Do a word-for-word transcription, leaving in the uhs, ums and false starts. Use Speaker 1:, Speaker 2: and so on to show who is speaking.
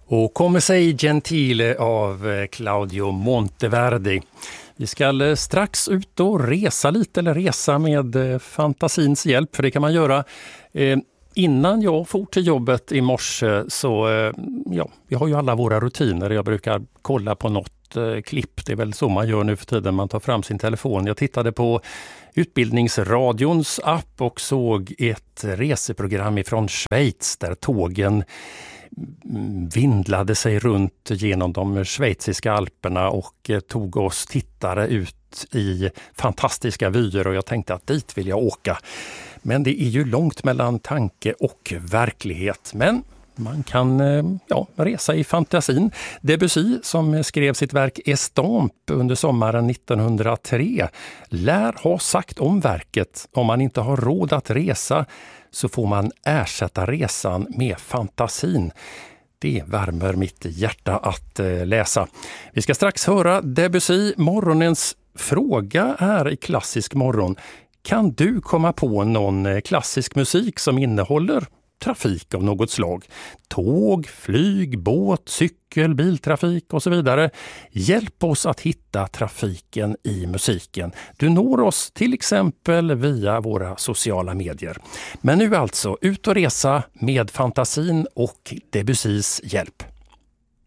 Speaker 1: Och Come sei gentile av Claudio Monteverdi. Vi ska strax ut och resa lite, eller resa med fantasins hjälp, för det kan man göra. Eh, innan jag for till jobbet i morse så, eh, ja, vi har ju alla våra rutiner. Jag brukar kolla på något eh, klipp, det är väl så man gör nu för tiden, man tar fram sin telefon. Jag tittade på Utbildningsradions app och såg ett reseprogram ifrån Schweiz där tågen vindlade sig runt genom de schweiziska alperna och tog oss tittare ut i fantastiska vyer, och jag tänkte att dit vill jag åka. Men det är ju långt mellan tanke och verklighet. Men man kan ja, resa i fantasin. Debussy, som skrev sitt verk Estampe under sommaren nittonhundratre, lär ha sagt om verket: om man inte har råd att resa så får man ersätta resan med fantasin. Det värmer mitt hjärta att läsa. Vi ska strax höra Debussy. Morgonens fråga är i Klassisk morgon: kan du komma på någon klassisk musik som innehåller trafik av något slag? Tåg, flyg, båt, cykel, biltrafik och så vidare. Hjälp oss att hitta trafiken i musiken. Du når oss till exempel via våra sociala medier. Men nu alltså ut och resa med fantasin och Debussys hjälp.